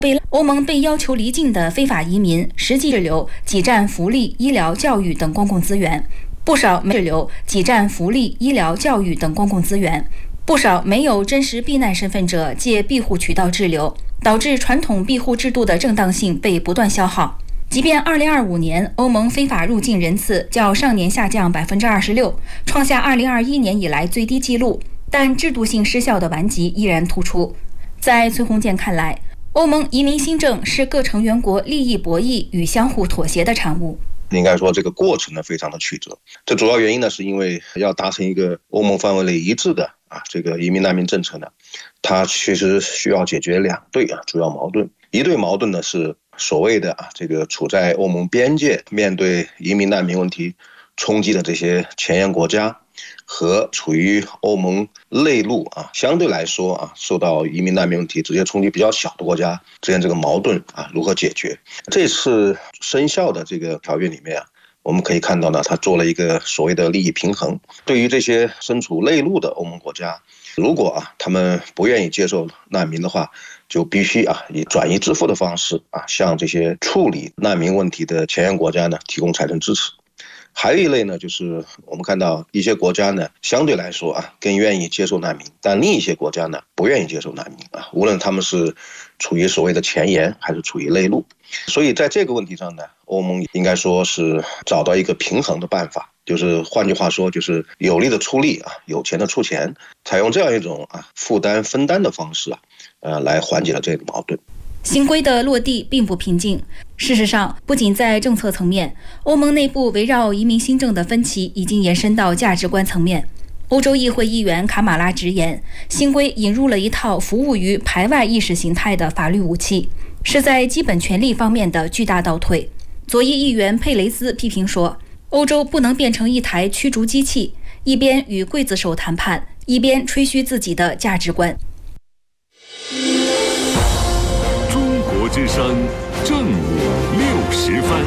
欧盟被要求离境的非法移民实际滞留挤占福利、医疗、教育等公共资源，不少没滞留挤占福利、医疗、教育等公共资源，不少没有真实避难身份者借庇护渠道滞留，导致传统庇护制度的正当性被不断消耗。即便2025年欧盟非法入境人次较上年下降26%，创下2021年以来最低纪录，但制度性失效的顽疾依然突出。在崔洪建看来，欧盟移民新政是各成员国利益博弈与相互妥协的产物。 应该说这个过程呢非常的曲折，这主要原因呢是因为要达成一个欧盟范围内一致的这个移民难民政策呢，它其实需要解决两对主要矛盾。一对矛盾呢是所谓的这个处在欧盟边界面对移民难民问题冲击的这些前沿国家，和处于欧盟内陆相对来说受到移民难民问题直接冲击比较小的国家之间这个矛盾如何解决。这次生效的这个条约里面我们可以看到呢，它做了一个所谓的利益平衡。对于这些身处内陆的欧盟国家，如果他们不愿意接受难民的话，就必须以转移支付的方式向这些处理难民问题的前沿国家呢提供财政支持。还有一类呢，就是我们看到一些国家呢相对来说更愿意接受难民，但另一些国家呢不愿意接受难民无论他们是处于所谓的前沿还是处于内陆。所以在这个问题上呢，欧盟应该说是找到一个平衡的办法，就是换句话说，就是有力的出力有钱的出钱，采用这样一种负担分担的方式来缓解了这个矛盾。 新规的落地并不平静。事实上，不仅在政策层面，欧盟内部围绕移民新政的分歧已经延伸到价值观层面。欧洲议会议员卡马拉直言，新规引入了一套服务于排外意识形态的法律武器，是在基本权利方面的巨大倒退。左翼议员佩雷斯批评说，欧洲不能变成一台驱逐机器，一边与刽子手谈判，一边吹嘘自己的价值观。 中国之声正午60分。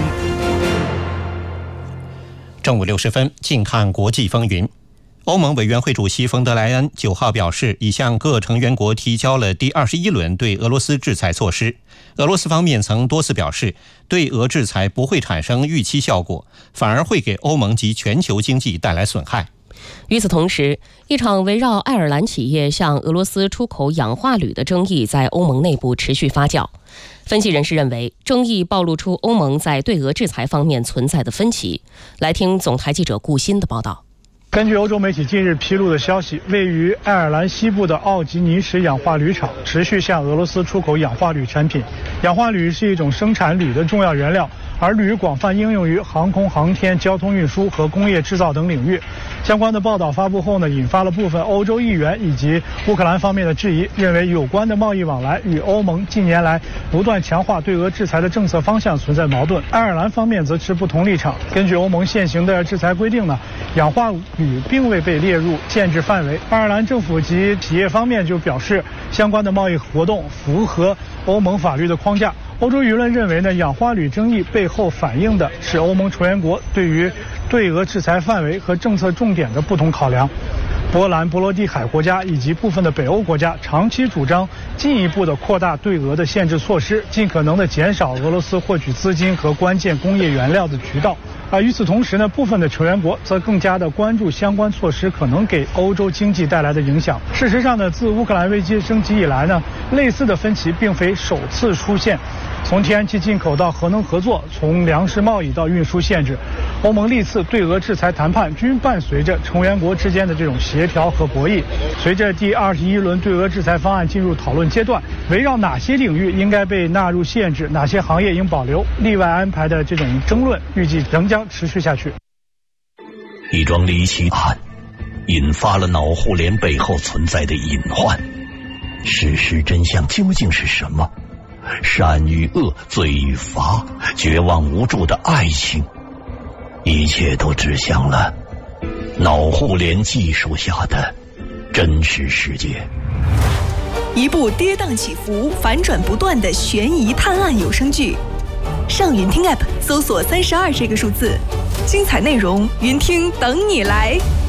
正午60分，近看国际风云。欧盟委员会主席冯德莱恩9号表示，已向各成员国提交了第21轮对俄罗斯制裁措施。俄罗斯方面曾多次表示，对俄制裁不会产生预期效果，反而会给欧盟及全球经济带来损害。 与此同时，一场围绕爱尔兰企业向俄罗斯出口氧化铝的争议在欧盟内部持续发酵。分析人士认为，争议暴露出欧盟在对俄制裁方面存在的分歧。来听总台记者顾鑫的报道。 根据欧洲媒体近日披露的消息，位于爱尔兰西部的奥吉尼什氧化铝厂持续向俄罗斯出口氧化铝产品。氧化铝是一种生产铝的重要原料，而铝广泛应用于航空航天、交通运输和工业制造等领域。相关的报道发布后呢，引发了部分欧洲议员以及乌克兰方面的质疑，认为有关的贸易往来与欧盟近年来不断强化对俄制裁的政策方向存在矛盾。爱尔兰方面则持不同立场。根据欧盟现行的制裁规定呢，氧化铝并未被列入限制范围。爱尔兰政府及企业方面就表示，相关的贸易活动符合欧盟法律的框架。欧洲舆论认为呢，氧化铝争议背后反映的是欧盟成员国对于对俄制裁范围和政策重点的不同考量。波兰、波罗的海国家以及部分的北欧国家长期主张进一步的扩大对俄的限制措施，尽可能的减少俄罗斯获取资金和关键工业原料的渠道。与此同时呢，部分的成员国则更加的关注相关措施可能给欧洲经济带来的影响。事实上呢，自乌克兰危机升级以来呢，类似的分歧并非首次出现。从天然气进口到核能合作，从粮食贸易到运输限制，欧盟历次对俄制裁谈判均伴随着成员国之间的这种协调和博弈。随着第21轮对俄制裁方案进入讨论阶段，围绕哪些领域应该被纳入限制，哪些行业应保留、例外安排的这种争论，预计仍将持续下去。 一桩离奇案引发了脑互联背后存在的隐患，事实真相究竟是什么？善与恶，罪与罚，绝望无助的爱情，一切都指向了脑互联技术下的真实世界。 一部跌宕起伏、反转不断的悬疑探案有声剧，上云听 App 搜索32这个数字，精彩内容，云听等你来。